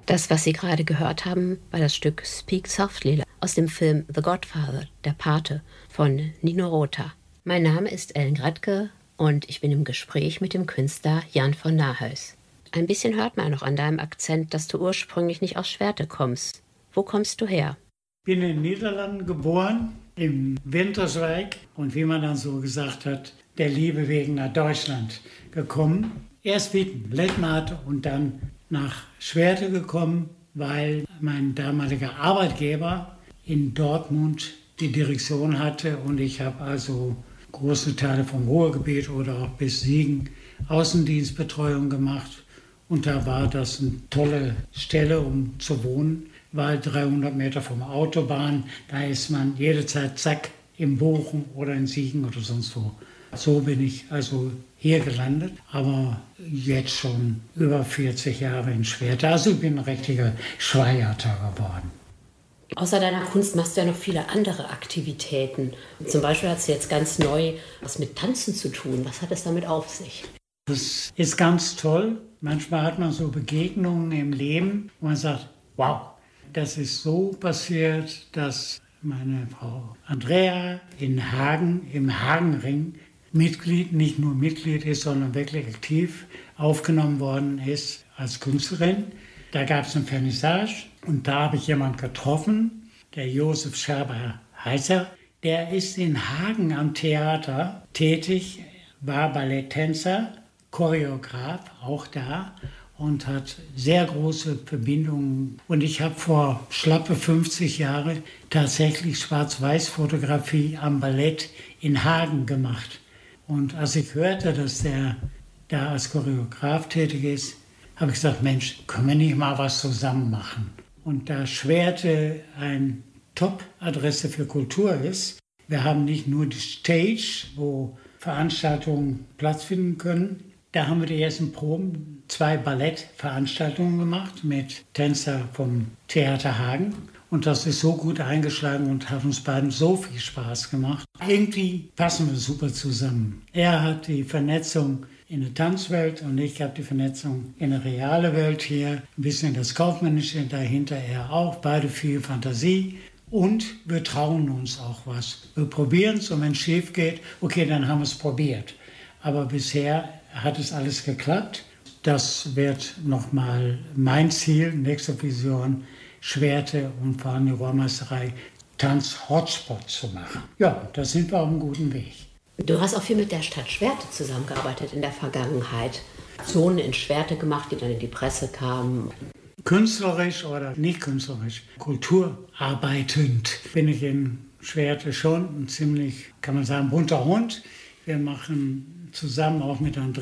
Das, was Sie gerade gehört haben, war das Stück Speak Softly aus dem Film The Godfather, der Pate von Nino Rota. Mein Name ist Ellen Gradke und ich bin im Gespräch mit dem Künstler Jan von Nahuys. Ein bisschen hört man noch an deinem Akzent, dass du ursprünglich nicht aus Schwerte kommst. Wo kommst du her? Ich bin in den Niederlanden geboren, im Winterswijk. Und wie man dann so gesagt hat, der Liebe wegen nach Deutschland gekommen. Erst Witten, Letmat und dann nach Schwerte gekommen, weil mein damaliger Arbeitgeber in Dortmund die Direktion hatte und ich habe also große Teile vom Ruhrgebiet oder auch bis Siegen Außendienstbetreuung gemacht. Und da war das eine tolle Stelle, um zu wohnen, weil 300 Meter vom Autobahn, da ist man jederzeit zack in Bochum oder in Siegen oder sonst wo. So bin ich also hier gelandet, aber jetzt schon über 40 Jahre in Schwerte. Also ich bin ein richtiger Schweierter geworden. Außer deiner Kunst machst du ja noch viele andere Aktivitäten. Zum Beispiel hast du jetzt ganz neu was mit Tanzen zu tun. Was hat es damit auf sich? Das ist ganz toll. Manchmal hat man so Begegnungen im Leben, wo man sagt, wow, das ist so passiert, dass meine Frau Andrea in Hagen, im Hagenring, Mitglied, nicht nur Mitglied ist, sondern wirklich aktiv aufgenommen worden ist als Künstlerin. Da gab es eine Vernissage und da habe ich jemanden getroffen, der Josef Scherber-Heißer. Der ist in Hagen am Theater tätig, war Balletttänzer, Choreograf, auch da und hat sehr große Verbindungen. Und ich habe vor schlappe 50 Jahren tatsächlich Schwarz-Weiß-Fotografie am Ballett in Hagen gemacht. Und als ich hörte, dass der da als Choreograf tätig ist, habe ich gesagt, Mensch, können wir nicht mal was zusammen machen? Und da Schwerte eine Top-Adresse für Kultur ist, wir haben nicht nur die Stage, wo Veranstaltungen Platz finden können. Da haben wir die ersten Proben, 2 Ballettveranstaltungen gemacht mit Tänzer vom Theater Hagen. Und das ist so gut eingeschlagen und hat uns beiden so viel Spaß gemacht. Irgendwie passen wir super zusammen. Er hat die Vernetzung in der Tanzwelt und ich habe die Vernetzung in der realen Welt hier. Ein bisschen das Kaufmännische dahinter, er auch. Beide viel Fantasie. Und wir trauen uns auch was. Wir probieren es und wenn es schief geht, okay, dann haben wir es probiert. Aber bisher hat es alles geklappt. Das wird nochmal mein Ziel, nächste Vision, Schwerte und vor allem die Rohrmeisterei Tanz-Hotspot zu machen. Ja, da sind wir auf einem guten Weg. Du hast auch viel mit der Stadt Schwerte zusammengearbeitet in der Vergangenheit. Aktionen in Schwerte gemacht, die dann in die Presse kamen. Künstlerisch oder nicht künstlerisch, kulturarbeitend bin ich in Schwerte schon ein ziemlich, kann man sagen, bunter Hund. Wir machen zusammen auch mit Andrea